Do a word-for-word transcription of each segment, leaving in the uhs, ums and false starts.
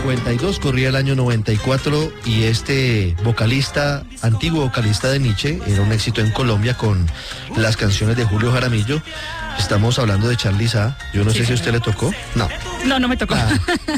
cincuenta y dos, corría el año noventa y cuatro y este vocalista, antiguo vocalista de Nietzsche, era un éxito en Colombia con las canciones de Julio Jaramillo. Estamos hablando de Charly Sa. Yo no Sí, sé si a señor. usted le tocó. No. No, no me tocó. Ah.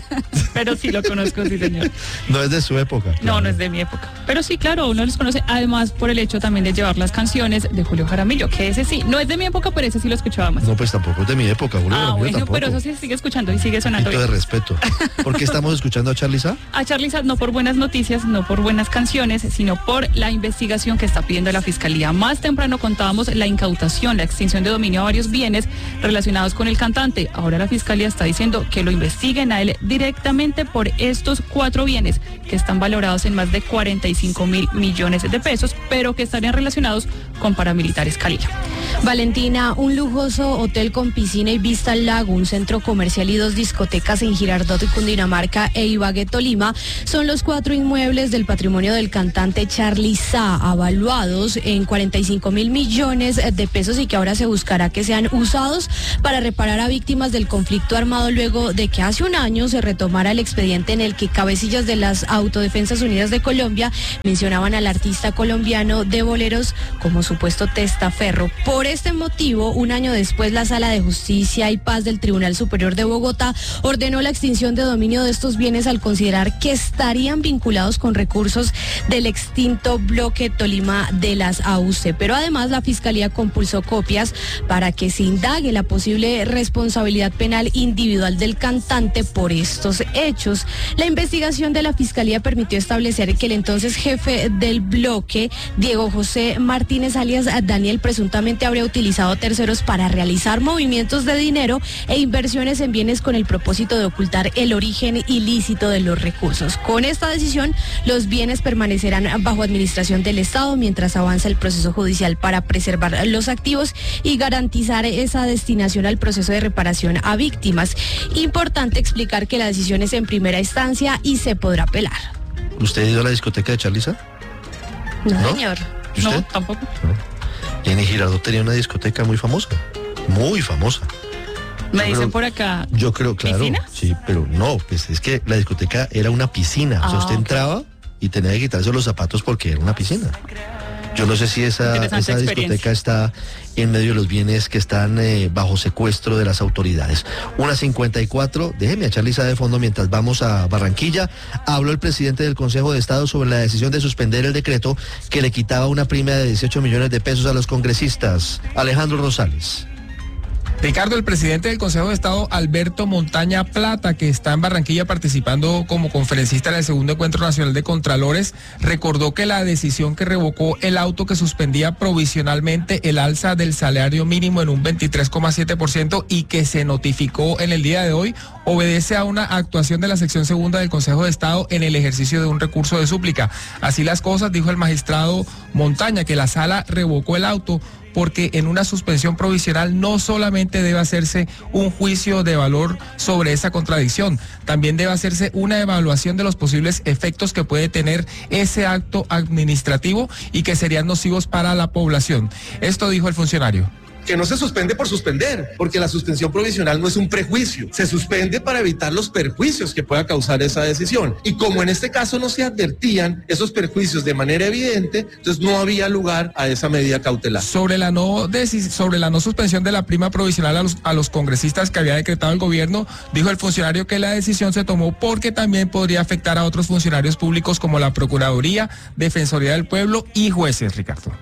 Pero sí lo conozco, sí, señor. No es de su época. No, claro. no es de mi época. Pero sí, claro, uno los conoce, además por el hecho también de llevar las canciones de Julio Jaramillo, que ese sí, no es de mi época, pero ese sí lo escuchaba más. No, pues tampoco es de mi época, Julio ah, Jaramillo bueno, tampoco. pero eso sí se sigue escuchando y sigue Un sonando poquito de bien. respeto. ¿Por qué estamos escuchando a Charly Sa? A Charly Sa no por buenas noticias, no por buenas canciones, sino por la investigación que está pidiendo la Fiscalía. Más temprano contábamos la incautación, la extinción de dominio a varios bienes relacionados con el cantante. Ahora la Fiscalía está diciendo que lo investiguen a él directamente por estos cuatro bienes que están valorados en más de cuarenta y cinco mil millones de pesos, pero que estarían relacionados con paramilitares Calila. Valentina, un lujoso hotel con piscina y vista al lago, un centro comercial y dos discotecas en Girardot y Cundinamarca e Ibagué, Tolima, son los cuatro inmuebles del patrimonio del cantante Charly Sa, avaluados en cuarenta y cinco mil millones de pesos y que ahora se buscará que sean usados para reparar a víctimas del conflicto armado luego de que hace un año se retomara el expediente en el que cabecillas de las Autodefensas Unidas de Colombia mencionaban al artista colombiano de boleros como supuesto testaferro. Por este motivo, un año después, la Sala de Justicia y Paz del Tribunal Superior de Bogotá ordenó la extinción de dominio de estos bienes al considerar que estarían vinculados con recursos del extinto bloque Tolima de las A U C. Pero además la Fiscalía compulsó copias para que se indague la posible responsabilidad penal individual del cantante por estos hechos. La investigación de la Fiscalía permitió establecer que el entonces jefe del bloque, Diego José Martínez alias Daniel, presuntamente habría utilizado terceros para realizar movimientos de dinero e inversiones en bienes con el propósito de ocultar el origen ilícito de los recursos. Con esta decisión, los bienes permanecerán bajo administración del Estado mientras avanza el proceso judicial para preservar los activos y garantizar esa destinación al proceso de reparación a víctimas. Importante explicar que la decisión es en primera instancia y se podrá apelar. ¿Usted ha ido a la discoteca de Charly Sa? No, ¿No? señor. ¿Y usted? No, tampoco. Y en Girardot tenía una discoteca muy famosa. Muy famosa. Me Yo dicen creo- por acá. Yo creo, claro. ¿Piscinas? Sí, pero no, pues es que la discoteca era una piscina. O sea, Ah, usted ok. entraba y tenía que quitarse los zapatos porque era una piscina. Yo no sé si esa, Interesante esa experiencia. discoteca está en medio de los bienes que están eh, bajo secuestro de las autoridades. Una cincuenta y cuatro, déjeme a Charly Sa de fondo mientras vamos a Barranquilla. Habló el presidente del Consejo de Estado sobre la decisión de suspender el decreto que le quitaba una prima de dieciocho millones de pesos a los congresistas. Alejandro Rosales. Ricardo, el presidente del Consejo de Estado, Alberto Montaña Plata, que está en Barranquilla participando como conferencista en el segundo encuentro nacional de Contralores, recordó que la decisión que revocó el auto que suspendía provisionalmente el alza del salario mínimo en un veintitrés coma siete por ciento y que se notificó en el día de hoy obedece a una actuación de la sección segunda del Consejo de Estado en el ejercicio de un recurso de súplica. Así las cosas, dijo el magistrado Montaña, que la sala revocó el auto porque en una suspensión provisional no solamente debe hacerse un juicio de valor sobre esa contradicción, también debe hacerse una evaluación de los posibles efectos que puede tener ese acto administrativo y que serían nocivos para la población. Esto dijo el funcionario. Que no se suspende por suspender, porque la suspensión provisional no es un prejuicio, se suspende para evitar los perjuicios que pueda causar esa decisión. Y como en este caso no se advertían esos perjuicios de manera evidente, entonces no había lugar a esa medida cautelar. Sobre la no decis- sobre la no suspensión de la prima provisional a los, a los congresistas que había decretado el gobierno, dijo el funcionario que la decisión se tomó porque también podría afectar a otros funcionarios públicos como la Procuraduría, Defensoría del Pueblo y jueces, Ricardo.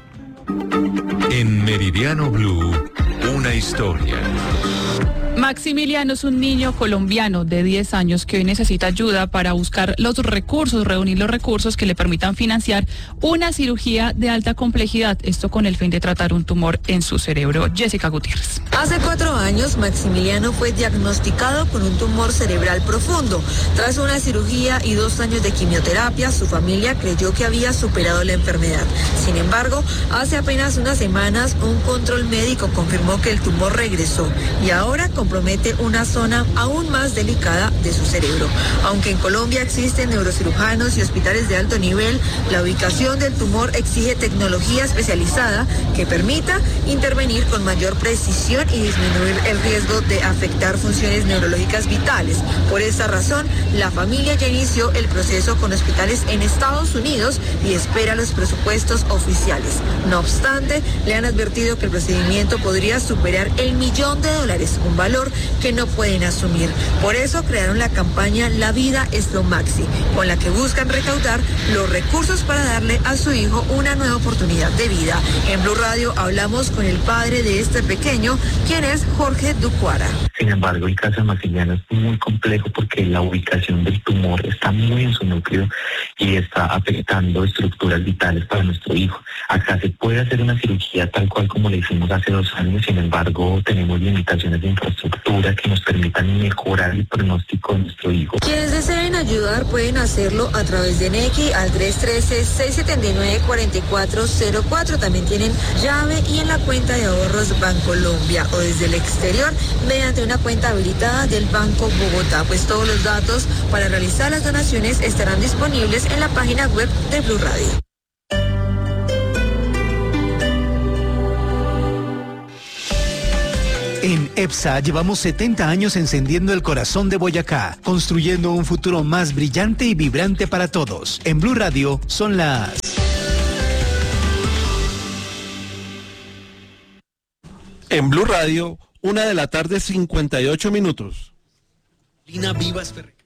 En Meridiano Blue, una historia. Maximiliano es un niño colombiano de diez años que hoy necesita ayuda para buscar los recursos, reunir los recursos que le permitan financiar una cirugía de alta complejidad, esto con el fin de tratar un tumor en su cerebro. Jessica Gutiérrez. Hace cuatro años, Maximiliano fue diagnosticado con un tumor cerebral profundo. Tras una cirugía y dos años de quimioterapia, su familia creyó que había superado la enfermedad. Sin embargo, hace apenas unas semanas, un control médico confirmó que el tumor regresó y ahora compromete una zona aún más delicada de su cerebro. Aunque en Colombia existen neurocirujanos y hospitales de alto nivel, la ubicación del tumor exige tecnología especializada que permita intervenir con mayor precisión y disminuir el riesgo de afectar funciones neurológicas vitales. Por esa razón, la familia ya inició el proceso con hospitales en Estados Unidos y espera los presupuestos oficiales. No obstante, le han advertido que el procedimiento podría superar el millón de dólares, un valor que no pueden asumir. Por eso crearon la campaña La Vida es lo Maxi, con la que buscan recaudar los recursos para darle a su hijo una nueva oportunidad de vida. En Blue Radio hablamos con el padre de este pequeño, quien es Jorge Ducuara. Sin embargo, el caso de Maximiliano es muy complejo porque la ubicación del tumor está muy en su núcleo y está afectando estructuras vitales para nuestro hijo. Acá se puede hacer una cirugía tal cual como la hicimos hace dos años, sin embargo, tenemos limitaciones de infraestructura que nos permitan mejorar el pronóstico de nuestro hijo. Quienes deseen ayudar pueden hacerlo a través de Nequi al tres uno tres, seis siete nueve, cuatro cuatro cero cuatro. También tienen llave y en la cuenta de ahorros Bancolombia o desde el exterior mediante una cuenta habilitada del Banco Bogotá. Pues todos los datos para realizar las donaciones estarán disponibles en la página web de Blue Radio. En EPSA llevamos setenta años encendiendo el corazón de Boyacá, construyendo un futuro más brillante y vibrante para todos. En Blue Radio son las... En Blue Radio, una de la tarde, cincuenta y ocho minutos. Lina Vivas Ferrer.